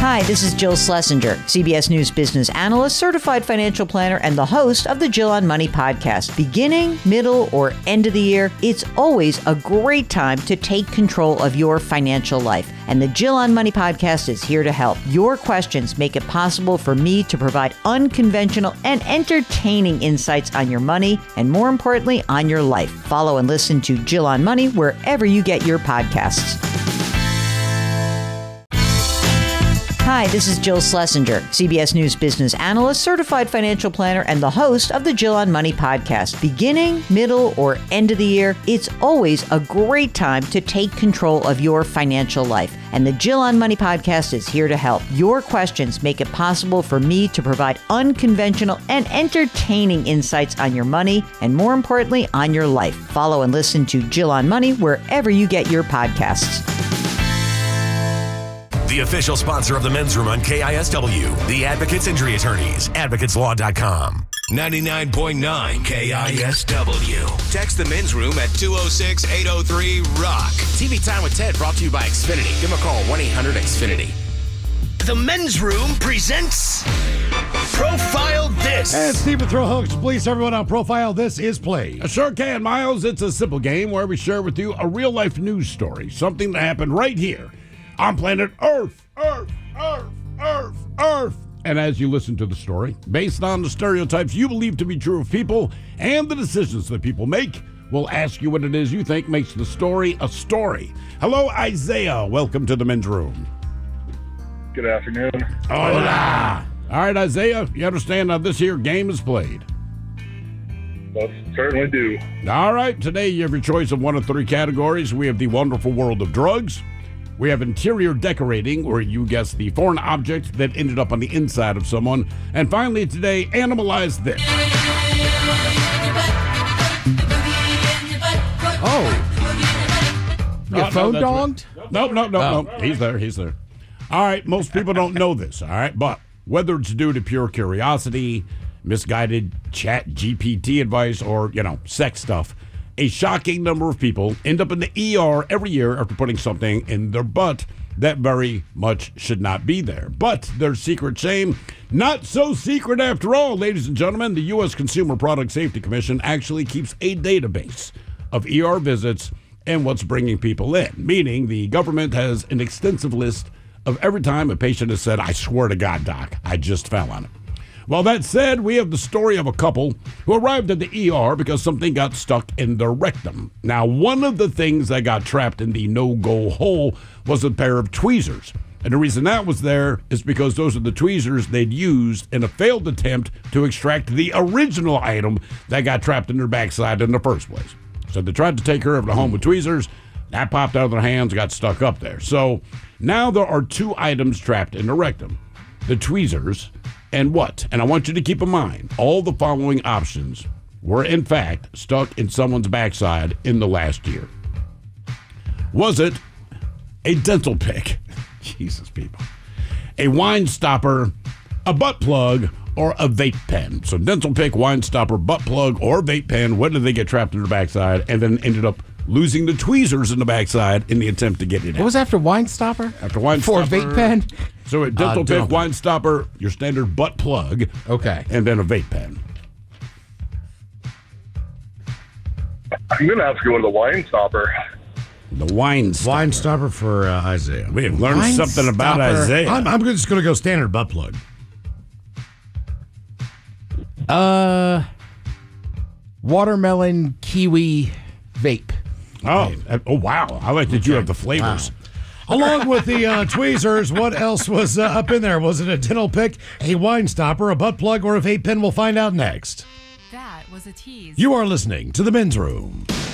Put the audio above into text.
Hi, this is Jill Schlesinger, CBS News business analyst, certified financial planner, and the host of the Jill on Money podcast. Beginning, middle, or end of the year, it's always a great time to take control of your financial life. And the Jill on Money podcast is here to help. Your questions make it possible for me to provide unconventional and entertaining insights on your money and, more importantly, on your life. Follow and listen to Jill on Money wherever you get your podcasts. Hi, this is Jill Schlesinger, CBS News business analyst, certified financial planner, and the host of the Jill on Money podcast. Beginning, middle, or end of the year, it's always a great time to take control of your financial life. And the Jill on Money podcast is here to help. Your questions make it possible for me to provide unconventional and entertaining insights on your money and, more importantly, on your life. Follow and listen to Jill on Money wherever you get your podcasts. The official sponsor of the Men's Room on KISW, the Advocates Injury Attorneys, advocateslaw.com. 99.9 KISW. Text the Men's Room at 206-803-ROCK. TV Time with Ted brought to you by Xfinity. Give them a call, 1-800-XFINITY. The Men's Room presents Profile This. And Stephen Throwhooks, please everyone on Profile This is Play. Sure can, Miles. It's a simple game where we share with you a real-life news story, something that happened right here on planet Earth. And as you listen to the story, based on the stereotypes you believe to be true of people and the decisions that people make, we'll ask you what it is you think makes the story a story. Hello, Isaiah. Welcome to the Men's Room. Good afternoon. Hola. All right, Isaiah, you understand how this here game is played? Most certainly do. All right, today you have your choice of one of three categories. We have the wonderful world of drugs. We have interior decorating, where you guess the foreign object that ended up on the inside of someone. And finally today, Animalize This. Oh. Your phone dogged? No. He's there. All right, most people don't know this, all right? But whether it's due to pure curiosity, misguided chat GPT advice, or, sex stuff, a shocking number of people end up in the ER every year after putting something in their butt that very much should not be there. But their secret shame, not so secret after all, ladies and gentlemen. The U.S. Consumer Product Safety Commission actually keeps a database of ER visits and what's bringing people in, meaning the government has an extensive list of every time a patient has said, "I swear to God, doc, I just fell on it." Well, that said, we have the story of a couple who arrived at the ER because something got stuck in their rectum. Now, one of the things that got trapped in the no-go hole was a pair of tweezers. And the reason that was there is because those are the tweezers they'd used in a failed attempt to extract the original item that got trapped in their backside in the first place. So they tried to take her over to home with tweezers. That popped out of their hands, got stuck up there. So now there are two items trapped in the rectum. The tweezers and what? And I want you to keep in mind, all the following options were, in fact, stuck in someone's backside in the last year. Was it a dental pick? Jesus, people. A wine stopper, a butt plug, or a vape pen? So dental pick, wine stopper, butt plug, or vape pen. When did they get trapped in their backside and then ended up losing the tweezers in the backside in the attempt to get it out? What was after wine stopper? After wine stopper. For a vape pen? So a dental pick, wine stopper, your standard butt plug. Okay. And then a vape pen. I'm going to have to go with the wine stopper. The wine stopper. Wine stopper for Isaiah. We have learned Wine something about stopper. Isaiah. I'm just going to go standard butt plug. Watermelon kiwi vape. Oh, wow. I like that you have the flavors. Wow. Along with the tweezers, what else was up in there? Was it a dental pick, a wine stopper, a butt plug, or a vape pen? We'll find out next. That was a tease. You are listening to The Men's Room.